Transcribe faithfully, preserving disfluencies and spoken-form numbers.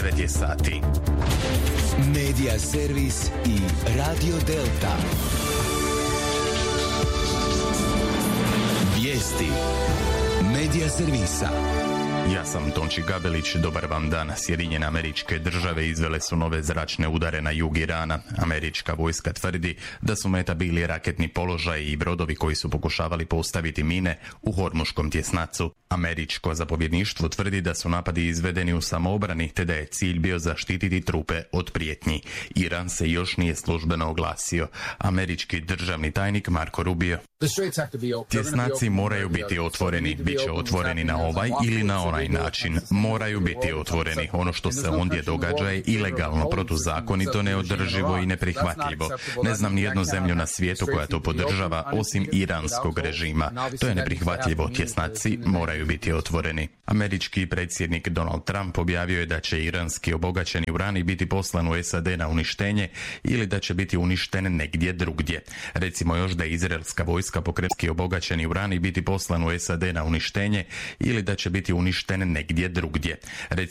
devet je sati. Medija servis i Radio Delta. Vijesti medija servisa. Ja sam Tonči Gabelić, dobar vam dan. Sjedinjene Američke Države izvele su nove zračne udare na jug Irana. Američka vojska tvrdi da su meta bili raketni položaji i brodovi koji su pokušavali postaviti mine u Hormuškom tjesnacu. Američko zapovjedništvo tvrdi da su napadi izvedeni u samoobrani, te da je cilj bio zaštititi trupe od prijetnji. Iran se još nije službeno oglasio. Američki državni tajnik Marko Rubio: tjesnaci moraju biti otvoreni, bit će otvoreni na ovaj ili na onaj način. Moraju biti otvoreni. Ono što se ondje događa je ilegalno, protuzakonito, neodrživo i neprihvatljivo. Ne znam ni jednu zemlju na svijetu koja to podržava, osim iranskog režima. To je neprihvatljivo. Tjesnaci moraju biti otvoreni. Američki predsjednik Donald Trump objavio je da će iranski obogaćeni urani biti poslan u S A D na uništenje ili da će biti uništen negdje drugdje. Recimo još da je izraelska vojska pokretski obogaćeni urani biti poslan u S A D na uništenje ili da će biti uništen negdje drugdje.